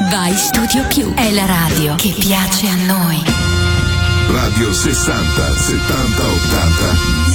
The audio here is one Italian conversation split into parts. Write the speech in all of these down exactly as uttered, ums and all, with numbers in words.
Vai Studio Più, è la radio che piace a noi. Radio sessanta settanta ottanta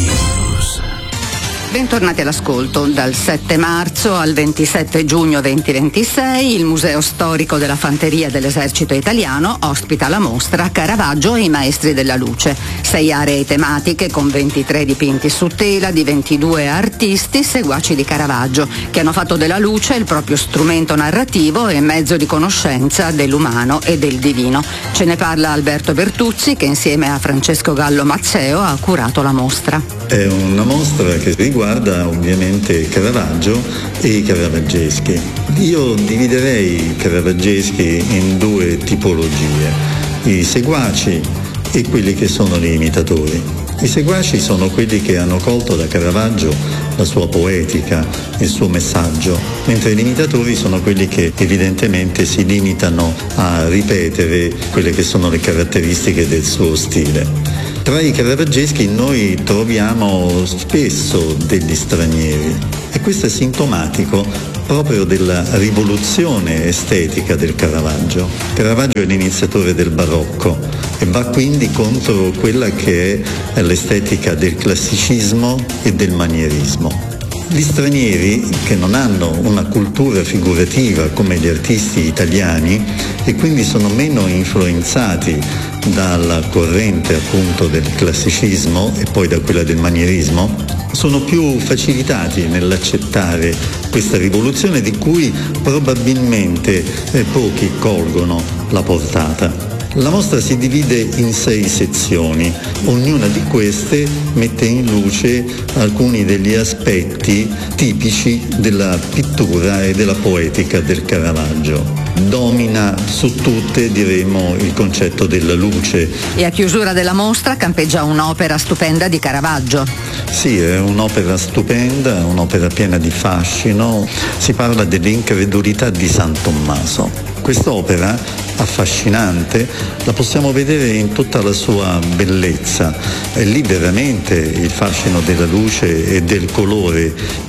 News. Bentornati all'ascolto. Dal sette marzo al ventisette giugno duemilaventisei il Museo Storico della Fanteria dell'Esercito Italiano ospita la mostra Caravaggio e i Maestri della Luce. Sei aree tematiche con ventitré dipinti su tela di ventidue artisti seguaci di Caravaggio, che hanno fatto della luce il proprio strumento narrativo e mezzo di conoscenza dell'umano e del divino. Ce ne parla Alberto Bertuzzi, che insieme a Francesco Gallo Mazzeo ha curato la mostra. È una mostra che riguarda ovviamente Caravaggio e i caravaggeschi. Io dividerei i caravaggeschi in due tipologie: i seguaci e quelli che sono gli imitatori. I seguaci sono quelli che hanno colto da Caravaggio la sua poetica, il suo messaggio, mentre gli imitatori sono quelli che evidentemente si limitano a ripetere quelle che sono le caratteristiche del suo stile. Tra i caravaggeschi noi troviamo spesso degli stranieri e questo è sintomatico proprio della rivoluzione estetica del Caravaggio. Caravaggio è l'iniziatore del barocco e va quindi contro quella che è l'estetica del classicismo e del manierismo. Gli stranieri, che non hanno una cultura figurativa come gli artisti italiani e quindi sono meno influenzati dalla corrente appunto del classicismo e poi da quella del manierismo, sono più facilitati nell'accettare questa rivoluzione di cui probabilmente eh, pochi colgono la portata. La mostra si divide in sei sezioni, ognuna di queste mette in luce alcuni degli aspetti tipici della pittura e della poetica del Caravaggio. Domina su tutte, diremo, il concetto della luce. E a chiusura della mostra campeggia un'opera stupenda di Caravaggio. Sì, è un'opera stupenda, un'opera piena di fascino. Si parla dell'incredulità di San Tommaso. Quest'opera affascinante la possiamo vedere in tutta la sua bellezza. E lì veramente il fascino della luce e del colore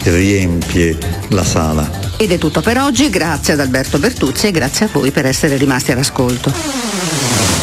riempie la sala. Ed è tutto per oggi, grazie ad Alberto Bertuzzi e grazie a voi per essere rimasti all'ascolto.